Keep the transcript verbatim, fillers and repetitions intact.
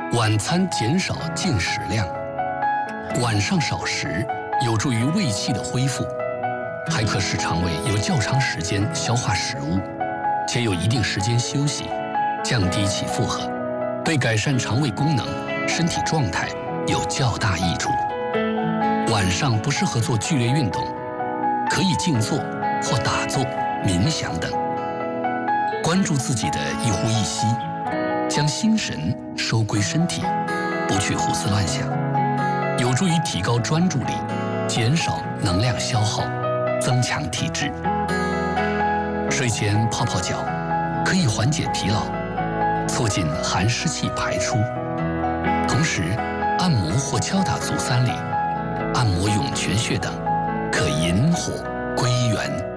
晚餐减少进食量，晚上少食有助于胃气的恢复，还可使肠胃有较长时间消化食物，且有一定时间休息，降低其负荷，对改善肠胃功能、身体状态有较大益处。晚上不适合做剧烈运动，可以静坐或打坐、冥想等，关注自己的一呼一吸，将心神收归身体，不去胡思乱想，有助于提高专注力，减少能量消耗，增强体质。睡前泡泡脚，可以缓解疲劳，促进寒湿气排出。同时，按摩或敲打足三里，按摩涌泉穴等，可引火归元。